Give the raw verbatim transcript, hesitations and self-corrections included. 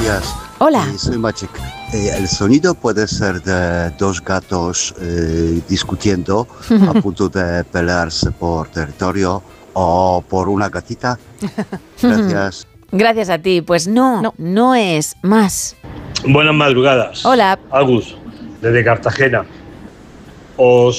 días. Hola. Eh, soy Maciek. Eh, el sonido puede ser de dos gatos eh, discutiendo a punto de pelearse por territorio o por una gatita. Gracias. Gracias a ti. Pues no, no, no es más. Buenas madrugadas. Hola. Agus, desde Cartagena. Os